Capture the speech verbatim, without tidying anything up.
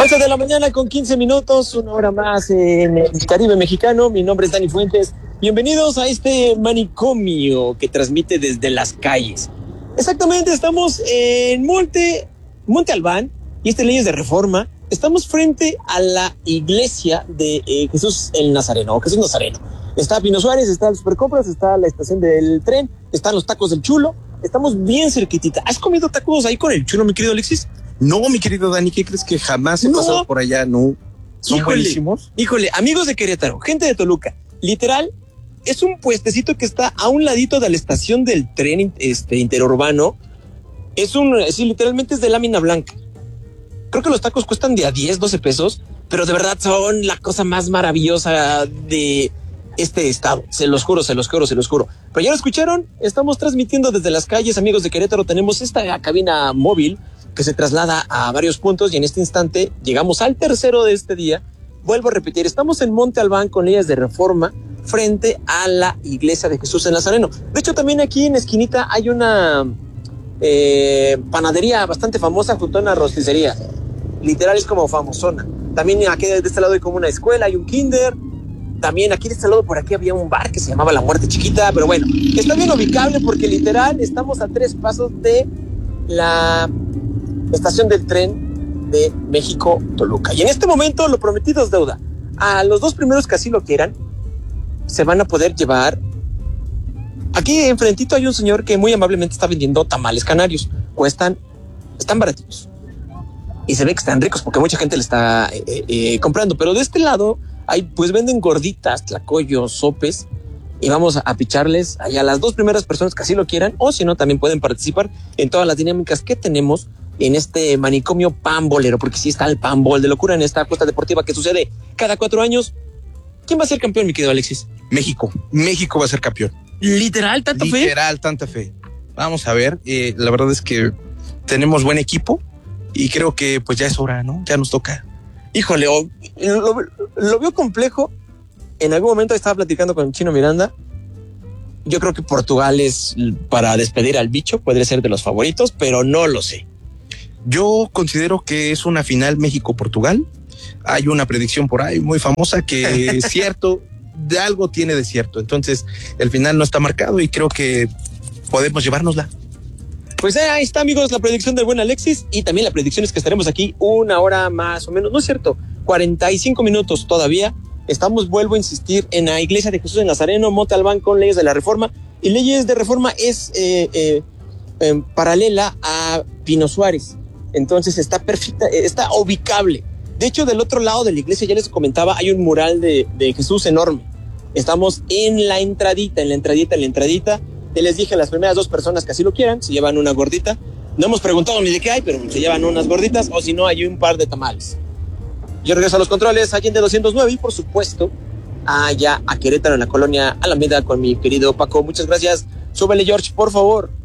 once de la mañana con quince minutos, una hora más en el Caribe mexicano. Mi nombre es Dani Fuentes. Bienvenidos a este manicomio que transmite desde las calles. Exactamente, estamos en Monte, Monte Albán y este Leyes de Reforma. Estamos frente a la iglesia de eh, Jesús el Nazareno, o Jesús Nazareno. Está Pino Suárez, está el Supercompras, está la estación del tren, están los tacos del Chulo. Estamos bien cerquitita. ¿Has comido tacos ahí con el Chulo, mi querido Alexis? No, mi querido Dani, ¿qué crees que jamás he no. pasado por allá? No, son híjole, buenísimos. Híjole, amigos de Querétaro, gente de Toluca, literal, es un puestecito que está a un ladito de la estación del tren este, interurbano. Es un, sí, literalmente es de lámina blanca. Creo que los tacos cuestan de a diez, doce pesos, pero de verdad son la cosa más maravillosa de este estado. Se los juro, se los juro, se los juro. Pero ya lo escucharon, estamos transmitiendo desde las calles, amigos de Querétaro. Tenemos esta cabina móvil que se traslada a varios puntos y en este instante llegamos al tercero de este día. Vuelvo a repetir, estamos en Monte Albán con Leyes de Reforma frente a la iglesia de Jesús el Nazareno. De hecho, también aquí en la esquinita hay una eh, panadería bastante famosa junto a una rosticería. Literal es como famosona. También aquí de este lado hay como una escuela, hay un kinder. También aquí de este lado por aquí había un bar que se llamaba La Muerte Chiquita, pero bueno, está bien ubicable porque literal estamos a tres pasos de la estación del tren de México Toluca. Y en este momento lo prometido es deuda. A los dos primeros que así lo quieran se van a poder llevar. Aquí enfrentito hay un señor que muy amablemente está vendiendo tamales canarios. Cuestan, están baratitos. Y se ve que están ricos porque mucha gente le está eh, eh, comprando. Pero de este lado hay, pues venden gorditas, tlacoyos, sopes. Y vamos a, a picharles allá a las dos primeras personas que así lo quieran. O si no, también pueden participar en todas las dinámicas que tenemos en este manicomio pambolero. Porque sí está el pambol de locura en esta apuesta deportiva que sucede cada cuatro años. ¿Quién va a ser campeón, mi querido Alexis? México. México va a ser campeón. ¿Literal? ¿Tanta fe? Literal, tanta fe. Vamos a ver. Eh, la verdad es que tenemos buen equipo. Y creo que pues ya es hora, ¿no? Ya nos toca. Híjole, oh, lo, lo veo complejo. En algún momento estaba platicando con Chino Miranda. Yo creo que Portugal es para despedir al bicho, podría ser de los favoritos, pero no lo sé. Yo considero que es una final México-Portugal. Hay una predicción por ahí muy famosa que es cierto, de algo tiene de cierto. Entonces, el final no está marcado y creo que podemos llevárnosla. Pues eh, ahí está, amigos, la predicción del buen Alexis y también la predicción es que estaremos aquí una hora más o menos, no es cierto, cuarenta y cinco minutos todavía. Estamos, vuelvo a insistir, en la iglesia de Jesús el Nazareno, Monte Albán con Leyes de la Reforma. Y Leyes de Reforma es eh, eh, eh, paralela a Pino Suárez. Entonces está perfecta, está ubicable. De hecho, del otro lado de la iglesia, ya les comentaba, hay un mural de, de Jesús enorme. Estamos en la entradita, en la entradita, en la entradita. Ya les dije a las primeras dos personas que así lo quieran, se llevan una gordita. No hemos preguntado ni de qué hay, pero se llevan unas gorditas, o si no, hay un par de tamales. Yo regreso a los controles, Allende doscientos nueve, y por supuesto, allá a Querétaro, en la colonia Alameda, con mi querido Paco. Muchas gracias. Súbele, George, por favor.